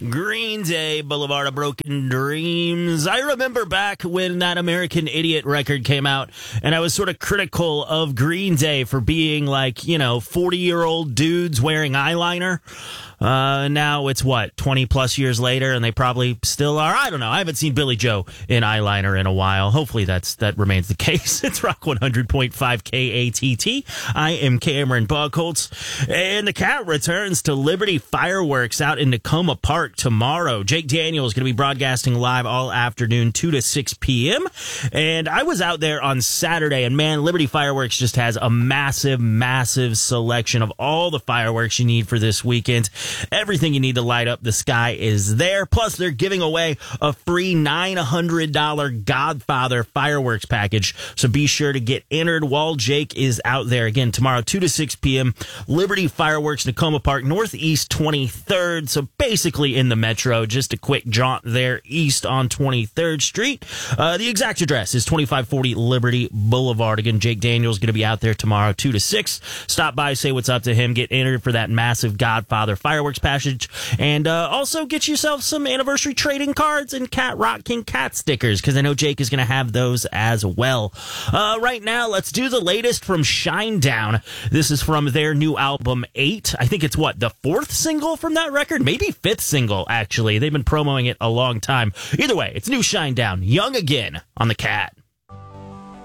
Green Day, Boulevard of Broken Dreams. I remember back when that American Idiot record came out, and I was sort of critical of Green Day for being like, 40-year-old dudes wearing eyeliner. Now it's 20 plus years later, and they probably still are. I don't know. I haven't seen Billy Joe in eyeliner in a while. Hopefully that remains the case. It's Rock 100.5 KATT. I am Cameron Buckholtz, and the Cat returns to Liberty Fireworks out in Tacoma Park tomorrow. Jake Daniels is going to be broadcasting live all afternoon, 2 to 6 p.m. And I was out there on Saturday, and man, Liberty Fireworks just has a massive, massive selection of all the fireworks you need for this weekend. Everything you need to light up the sky is there. Plus, they're giving away a free $900 Godfather fireworks package. So be sure to get entered while Jake is out there. Again, tomorrow, 2 to 6 p.m., Liberty Fireworks, Tacoma Park, Northeast 23rd. So basically in the metro, just a quick jaunt there east on 23rd Street. The exact address is 2540 Liberty Boulevard. Again, Jake Daniels is going to be out there tomorrow, 2 to 6. Stop by, say what's up to him, get entered for that massive Godfather fireworks package, and also get yourself some anniversary trading cards and Cat Rock King Cat stickers, because I know Jake is going to have those as well. Right now, let's do the latest from Shinedown. This is from their new album, 8. I think it's the 4th single from that record? Maybe 5th single, actually. They've been promoting it a long time. Either way, it's new Shinedown, Young Again on the Cat.